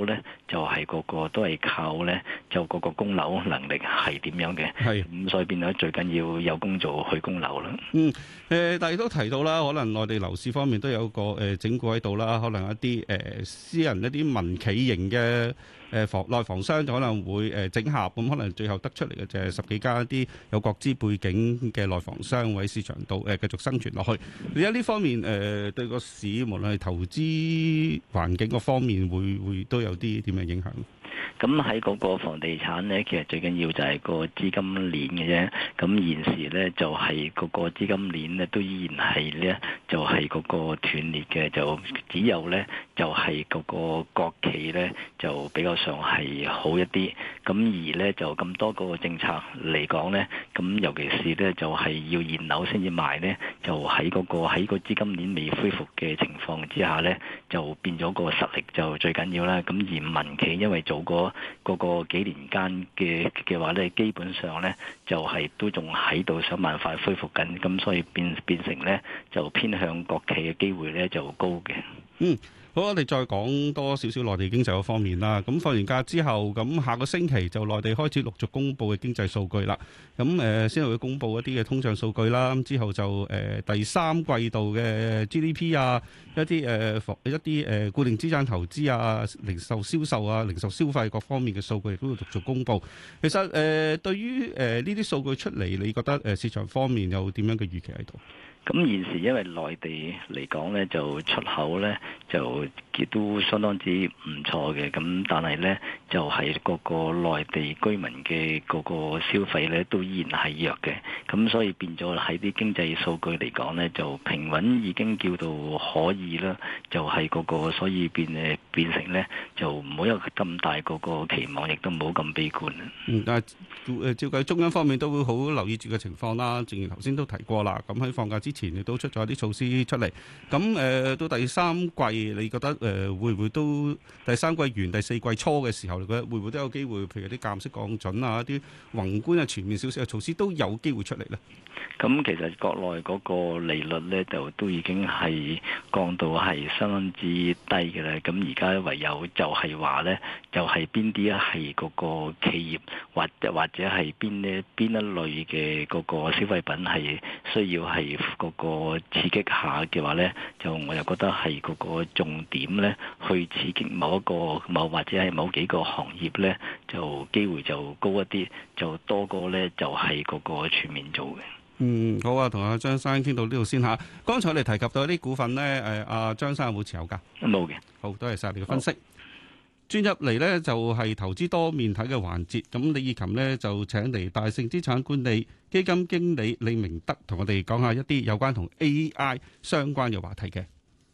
咧，就係個個都係靠咧，就個個供樓能力係點樣嘅。 係咁所以變咗最緊要有工做去供樓啦。 但係都提到啦，可能內地樓市方面都有個整固喺度啦，可能一啲私人一啲民企型嘅內房商就可能會整合，咁可能最後得出嚟嘅就係10幾間一啲有國資背景嘅內房商喺市場度繼續生存落去。你喺呢方面對個市無論係投資環境個方面會都有啲點樣影響？ 咁喺嗰個房地產呢，其實最緊要就係個資金鏈嘅啫。咁現時呢，就係嗰個資金鏈呢，都依然係呢，就係嗰個斷裂嘅，就只有呢，就係嗰個國企呢，就比較上係好一啲。咁而呢，就咁多個政策嚟講呢，咁尤其是呢，就係要現樓先至賣呢，就喺個資金鏈未恢復嘅情況之下呢，就變咗個實力就最緊要啦。咁而民企因為做過嗰個幾年間嘅話咧，基本上咧就係都仲喺度想辦法恢復緊，咁所以變成咧就偏向國企嘅機會咧就高嘅。 好，我哋再講多少少內地經濟嗰方面啦。咁放完假之後，咁下個星期就內地開始陸續公布嘅經濟數據啦。咁先會公布一啲嘅通脹數據啦。咁之後就第三季度嘅 GDP 啊，一啲固定資產投資啊、零售銷售啊、零售消費各方面嘅數據亦都會陸續公布。其實對於呢啲數據出嚟，你覺得市場方面有點樣嘅預期喺度？ 咁現時因為內地嚟講咧，就出口咧就亦都相當之唔錯嘅。咁但係咧就係個個內地居民嘅個個消費咧都依然係弱嘅。咁所以變咗喺啲經濟數據嚟講咧，就平穩已經叫到可以啦。就係個個所以變成咧就唔好有咁大個個期望，亦都唔好咁悲觀。 但係照計中央方面都會好留意住嘅情況啦。正如頭先都提過啦，咁喺放假之前亦都出咗一啲措施出嚟。咁到第三季，你覺得會唔會都第三季完第四季初嘅時候，你覺得會唔會都有機會？譬如啲減息降準啊，一啲宏觀啊全面少少嘅措施都有機會出嚟呢？ 咁其實國內嗰個利率咧就都已經係降到係相當之低嘅啦。咁而家唯有就係話咧，就係邊啲係嗰個企業或者係邊一類嘅嗰個消費品係需要係嗰個刺激下嘅話咧，就我又覺得係嗰個重點咧，去刺激某或者係某幾個行業咧，就機會就高一啲，就多過咧就係嗰個全面做嘅。 好啊，同阿張生傾到呢度先吓。剛才我哋提及到一啲股份呢，阿張生有冇持有噶？ 冇嘅。 好，多謝晒你嘅分析。轉入嚟呢，就係投資多面睇嘅環節。咁李以琴呢，就請嚟大盛資產管理基金經理李明德同我哋講下一啲有關同 AI 相關嘅話題嘅。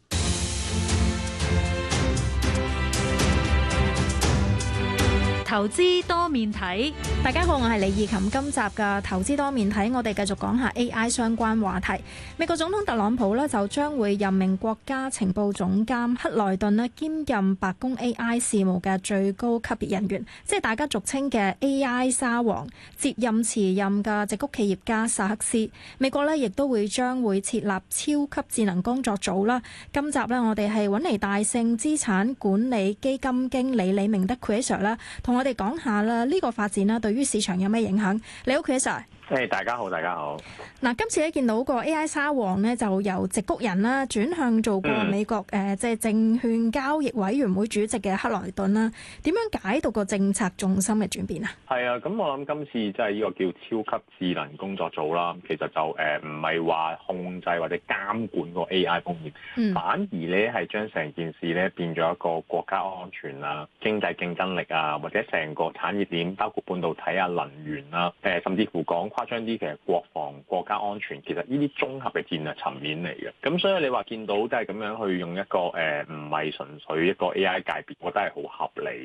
投資多面睇，大家好，我係李義琴。今集嘅投資多面睇，我哋繼續講下 AI 相關話題。美國總統特朗普呢就將會任命國家情報總監克萊頓呢兼任白宮 AI 事務嘅最高級別人員，即係大家俗稱嘅 AI 沙皇，接任辭任嘅矽谷企業家薩克斯。美國呢亦都將會設立超級智能工作組啦。今集呢，我哋係揾嚟大盛資產管理基金經理李明德 Chris 啦，同我哋講下啦，呢個發展啦，對於市場有咩影響？你好，Chris。 大家好，大家好。 嗱，今次咧見到個 AI 沙皇咧，就由矽谷人啦轉向做過美國即係證券交易委員會主席嘅克萊頓啦。點樣解讀個政策重心嘅轉變啊？係啊， 咁我諗今次即係呢個叫超級智能工作組啦，其實就唔係話控制或者監管個 AI 風險，反而咧係將成件事咧變咗一個國家安全啊、經濟競爭力啊，或者成個產業鏈，包括半導體啊、能源啊，甚至乎講誇張啲嘅國防、國家安全，其實呢啲綜合嘅戰略層面嚟嘅。咁所以你話見到即係咁樣去用一個唔係純粹一個 AI 界別，我覺得係好合理嘅。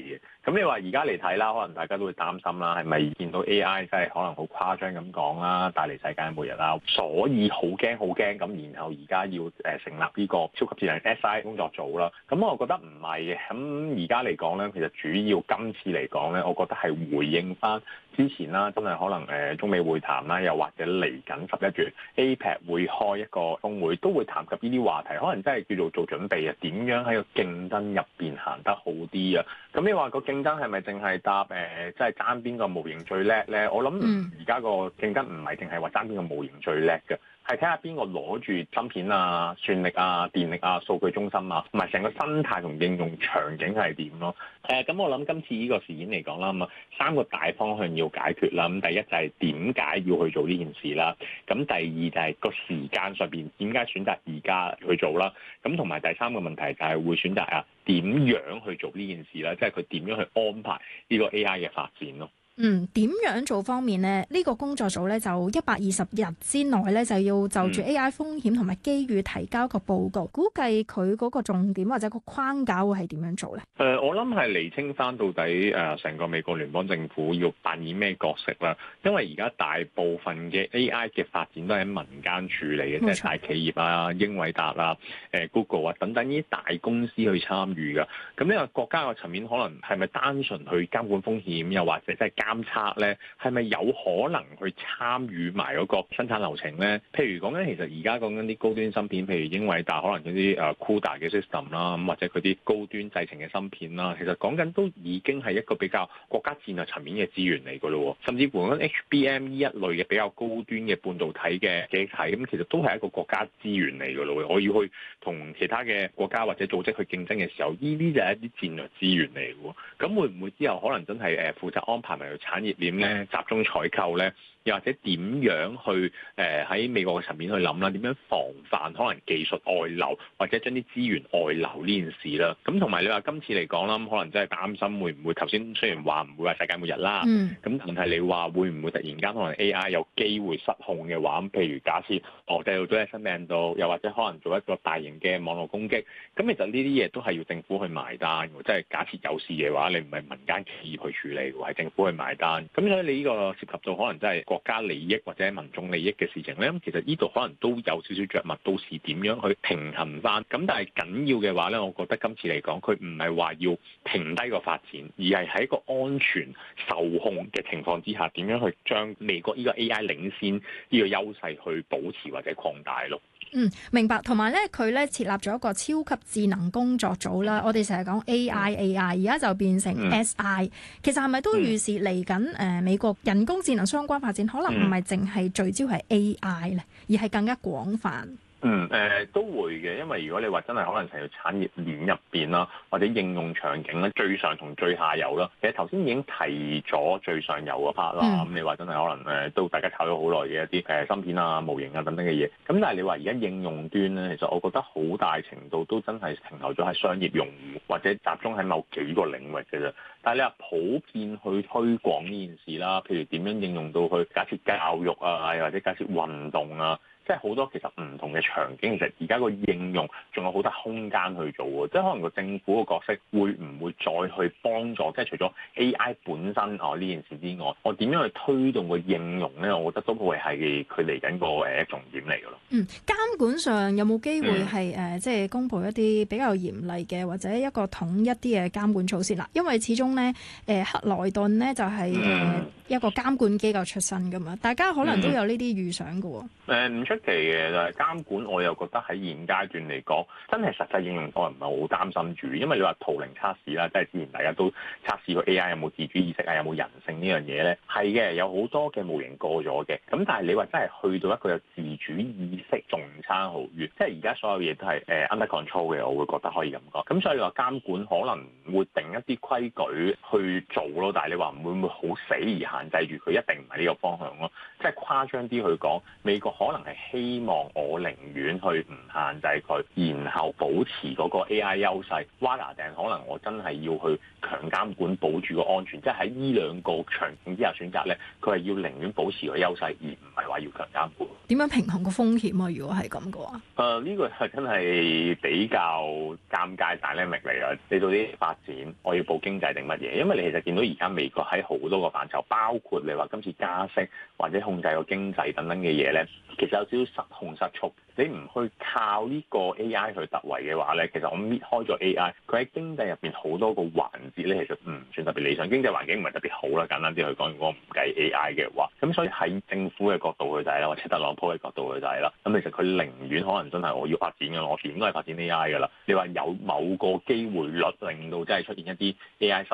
咁你話而家嚟睇啦，可能大家都會擔心啦，係咪見到 AI 真係可能好誇張咁講啦，帶嚟世界末日啦，所以好驚好驚咁，然後而家要成立呢個超級智能 SI 工作組啦。咁我覺得唔係嘅，咁而家嚟講咧，其實主要今次嚟講咧，我覺得係回應翻之前啦，真係可能中美會談啦，又或者嚟緊11月 APEC 會開一個峰會，都會談及呢啲話題，可能真係叫做競備啊，點樣喺個競爭入邊行得好啲啊？咁你話個競爭係咪淨係答即係爭邊個模型最叻咧？我諗而家個競爭唔係淨係話爭邊個模型最叻嘅。係睇下邊個攞住芯片啊、算力啊、電力啊、數據中心啊，同埋成個生態同應用場景係點咯？咁我諗今次呢個事件嚟講啦，咁啊3個大方向要解決啦。咁第一就係點解要去做呢件事啦？咁第二就係個時間上邊點解選擇而家去做啦？咁同埋第三個問題就係會選擇點樣去做呢件事啦？即係佢點樣去安排呢個 AI 嘅發展咯？ 點樣做方面呢？呢個工作組咧就120日之內咧就要就住 AI 風險同埋機遇提交個報告。估計佢嗰個重點或者個框架會係點樣做咧？ 我諗係釐清翻到底成個美國聯邦政府要扮演咩角色啦。因為而家大部分嘅 AI 嘅發展都係喺民間處理嘅，即係大企業啊、英偉達啊、Google 啊等等呢啲大公司去參與㗎。咁呢個國家嘅層面可能係咪單純去監管風險，又或者即係監測咧，係咪有可能去參與埋嗰個生產流程咧？譬如講緊，其實而家講緊啲高端芯片，譬如英偉達可能嗰啲CUDA 嘅 system 啦，咁或者佢啲高端製程嘅芯片啦，其實講緊都已經係一個比較國家戰略層面嘅資源嚟㗎咯。甚至乎嗰 HBM 呢一類嘅比較高端嘅半導體嘅記憶體，咁其實都係一個國家資源嚟㗎咯。我要去同其他嘅國家或者組織去競爭嘅時候，呢啲就係一啲戰略資源嚟㗎。咁會唔會之後可能真係負責安排埋產業鏈咧，集中採購咧，又或者點樣去喺美國嘅層面去諗啦？點樣防範可能技術外流，或者將啲資源外流呢件事啦？咁同埋你話今次嚟講啦，可能真係擔心會唔會頭先雖然話唔會話世界末日啦，咁但係你話會唔會突然間可能 AI 有機會失控嘅話，咁譬如假設製造咗喺生命度，又或者可能做一個大型嘅網絡攻擊，咁其實呢啲嘢都係要政府去埋單嘅，即係假設有事嘅話，你唔係民間企業去處理嘅，係政府去埋單。咁所以你呢個涉及到可能真係國家利益或者民眾利益嘅事情咧，咁其實呢度可能都有少少着墨，到時點樣去平衡翻。咁但係緊要嘅話咧，我覺得今次嚟講，佢唔係話要停低個發展，而係喺一個安全受控嘅情況之下，點樣去將美國呢個 AI 領先呢個優勢去保持或者擴大咯。 明白。同埋咧，佢咧設立咗一個超級智能工作組啦。我哋成日講 AI，而家就變成 SI。其實係咪都預示嚟緊美國人工智能相關發展，可能唔係淨係聚焦係 AI 咧，而係更加廣泛？ 都會嘅，因為如果你話真係可能成個產業鏈入邊啦，或者應用場景咧，最上同最下游啦，其實頭先已經提咗最上游嗰 part 啦。咁你話真係可能都大家炒咗好耐嘅一啲芯片啊、模型啊等等嘅嘢。咁但係你話而家應用端咧，其實我覺得好大程度都真係停留咗喺商業用戶，或者集中喺某幾個領域嘅啫。但係你話普遍去推廣呢件事啦，譬如點樣應用到去假設教育啊，又或者假設運動啊。即係好多其實唔同嘅場景，其實而家個應用仲有好多空間去做喎。即係可能個政府個角色會唔會再去幫助？即係除咗 AI 本身呢件事之外，我點樣去推動個應用咧？我覺得都會係佢嚟緊個重點嚟㗎咯。 監管上有冇機會係即係公布一啲比較嚴厲嘅或者一個統一啲嘅監管措施啦？因為始終咧克萊頓咧就係一個監管機構出身㗎嘛，大家可能都有呢啲預想㗎喎。 唔出奇嘅，就係監管，我又覺得喺現階段嚟講，真係實際應用我唔係好擔心住，因為你話圖靈測試啦，即係之前大家都測試過 AI 有冇自主意識啊，有冇人性呢樣嘢咧，係嘅，有好多嘅模型過咗嘅，咁但係你話真係去到一個有自主意識，仲差好遠，即係而家所有嘢都係under control 嘅，我會覺得可以咁講。咁所以你話監管可能會定一啲規矩去做咯，但係你話會唔會好死而限制住佢，一定唔係呢個方向咯。即係誇張啲去講，美國可能係希望我寧願去唔限制佢，然後保持嗰個 AI 優勢，rather than可能我真係要去強監管保住個安全，即係喺呢兩個場景之下選擇咧，佢係要寧願保持個優勢，而唔係話要強監管。 點樣平衡個風險啊？如果係咁嘅話， 呢個係真係比較尷尬dynamic嚟㗎。你到啲發展，我要報經濟定乜嘢？因為你其實見到而家美國喺好多個範疇，包括你話今次加息或者控制個經濟等等嘅嘢咧，其實有少少失控失速。你唔去靠呢個 AI 去突圍嘅話咧，其實我搣開咗 AI，佢喺經濟入邊好多個環節咧，其實唔算特別理想，經濟環境唔係特別好啦。簡單啲去講，如果唔計 AI 嘅話，咁所以喺政府嘅角度去睇啦，或者特朗普嘅角度去睇啦，咁其實佢寧願可能真係我要發展嘅，我點都係發展 AI 㗎啦。你話有某個機會率令到真係出現一啲 AI 失